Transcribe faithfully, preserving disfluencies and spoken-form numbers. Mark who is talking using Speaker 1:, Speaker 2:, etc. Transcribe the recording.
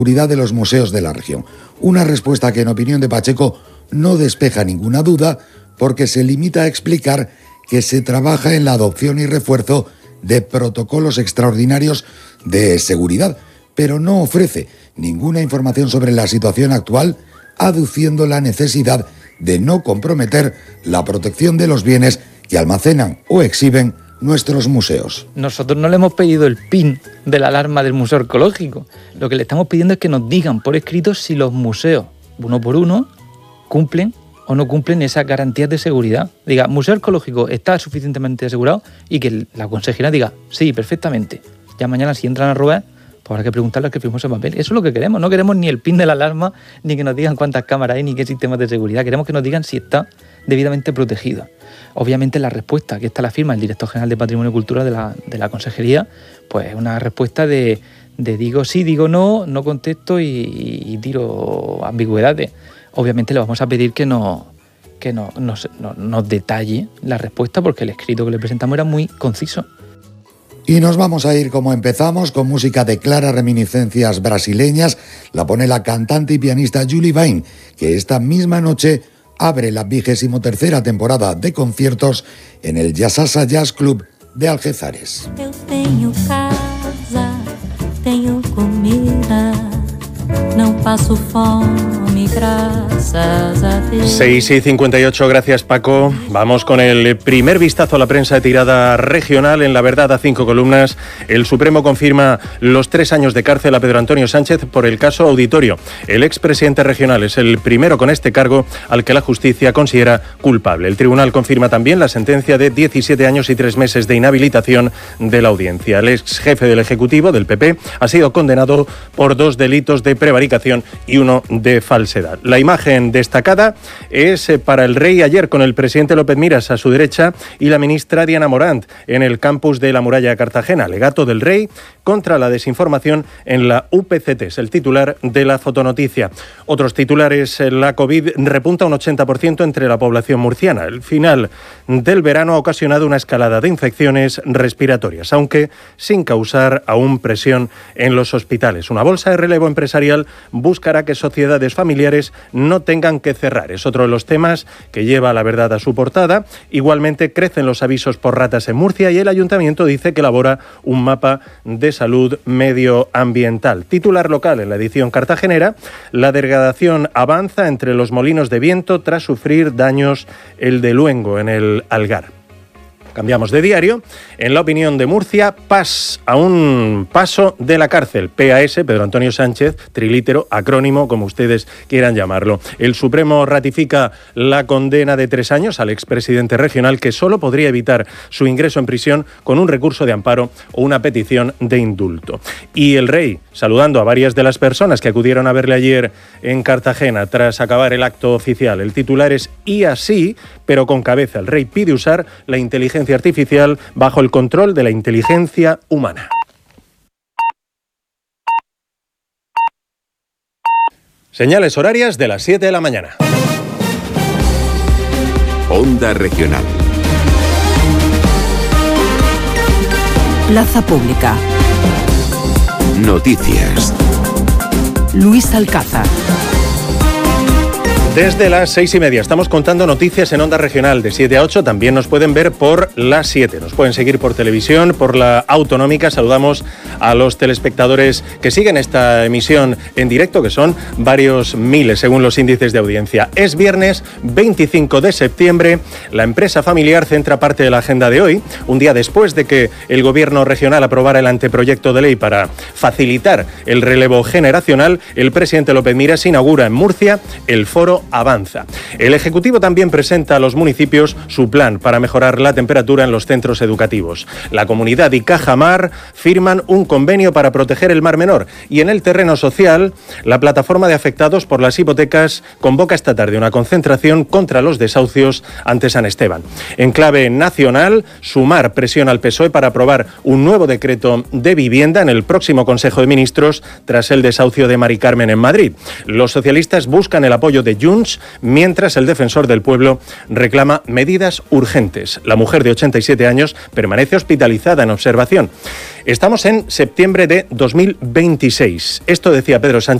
Speaker 1: seguridad de los museos de la región. Una respuesta que, en opinión de Pacheco, no despeja ninguna duda porque se limita a explicar que se trabaja en la adopción y refuerzo de protocolos extraordinarios de seguridad, pero no ofrece ninguna información sobre la situación actual, aduciendo la necesidad de no comprometer la protección de los bienes que almacenan o exhiben nuestros museos.
Speaker 2: Nosotros no le hemos pedido el pin de la alarma del Museo Arqueológico. Lo que le estamos pidiendo es que nos digan por escrito si los museos, uno por uno, cumplen o no cumplen esas garantías de seguridad. Diga, Museo Arqueológico está suficientemente asegurado, y que la consejera diga, sí, perfectamente. Ya mañana, si entran a robar, pues habrá que preguntarle al que firmó ese papel. Eso es lo que queremos. No queremos ni el pin de la alarma, ni que nos digan cuántas cámaras hay, ni qué sistemas de seguridad. Queremos que nos digan si está debidamente protegido. Obviamente la respuesta, que está la firma el director general de Patrimonio y Cultura de la, de la Consejería, pues es una respuesta de, de digo sí, digo no, no contesto y, y tiro ambigüedades. Obviamente le vamos a pedir que, no, que no, nos, no, nos detalle la respuesta, porque el escrito que le presentamos era muy conciso.
Speaker 1: Y nos vamos a ir como empezamos, con música de claras reminiscencias brasileñas. La pone la cantante y pianista Julie Vain, que esta misma noche abre la vigésimo tercera temporada de conciertos en el Yasasa Jazz Club de Algeciras.
Speaker 3: Eu tenho casa, tenho comida, não passo fome, gracias a Dios.
Speaker 4: seis y cincuenta y ocho, gracias Paco. Vamos con el primer vistazo a la prensa de tirada regional. En La Verdad, a cinco columnas, el Supremo confirma los tres años de cárcel a Pedro Antonio Sánchez por el caso Auditorio. El expresidente regional es el primero con este cargo al que la justicia considera culpable. El tribunal confirma también la sentencia de diecisiete años y tres meses de inhabilitación de la audiencia. El ex jefe del Ejecutivo, del P P, ha sido condenado por dos delitos de prevaricación y uno de falsedad. La imagen destacada es para el rey ayer, con el presidente López Miras a su derecha y la ministra Diana Morant en el campus de la Muralla de Cartagena. Alegato del rey contra la desinformación en la U P C T, es el titular de la fotonoticia. Otros titulares: la COVID repunta un ochenta por ciento entre la población murciana. El final del verano ha ocasionado una escalada de infecciones respiratorias, aunque sin causar aún presión en los hospitales. Una bolsa de relevo empresarial buscará que sociedades familiares no tengan que cerrar. Es otro de los temas que lleva La Verdad a su portada. Igualmente, crecen los avisos por ratas en Murcia y el ayuntamiento dice que elabora un mapa de salud medioambiental. Titular local en la edición cartagenera: la degradación avanza entre los molinos de viento tras sufrir daños el de Luengo en el Algar. Cambiamos de diario. En La Opinión de Murcia, paz a un paso de la cárcel. P A S, Pedro Antonio Sánchez, trilítero, acrónimo, como ustedes quieran llamarlo. El Supremo ratifica la condena de tres años al expresidente regional, que solo podría evitar su ingreso en prisión con un recurso de amparo o una petición de indulto. Y el rey, saludando a varias de las personas que acudieron a verle ayer en Cartagena tras acabar el acto oficial. El titular es "y así, pero con cabeza". El rey pide usar la inteligencia artificial bajo el control de la inteligencia humana. Señales horarias de las siete de la mañana.
Speaker 5: Onda Regional.
Speaker 6: Plaza Pública.
Speaker 5: Noticias.
Speaker 6: Luis Alcázar.
Speaker 4: Desde las seis y media estamos contando noticias en Onda Regional de siete a ocho. También nos pueden ver por las siete. Nos pueden seguir por televisión, por la autonómica. Saludamos a los telespectadores que siguen esta emisión en directo, que son varios miles según los índices de audiencia. Es viernes veinticinco de septiembre. La empresa familiar centra parte de la agenda de hoy, un día después de que el gobierno regional aprobara el anteproyecto de ley para facilitar el relevo generacional. El presidente López Miras inaugura en Murcia el foro Avanza. El Ejecutivo también presenta a los municipios su plan para mejorar la temperatura en los centros educativos. La Comunidad y Cajamar firman un convenio para proteger el Mar Menor, y en el terreno social, la plataforma de afectados por las hipotecas convoca esta tarde una concentración contra los desahucios ante San Esteban. En clave nacional, Sumar presiona al P S O E para aprobar un nuevo decreto de vivienda en el próximo Consejo de Ministros tras el desahucio de Mari Carmen en Madrid. Los socialistas buscan el apoyo de Junts Junts, mientras el defensor del pueblo reclama medidas urgentes. La mujer de ochenta y siete años permanece hospitalizada en observación. Estamos en septiembre de dos mil veintiséis. Esto decía Pedro Sánchez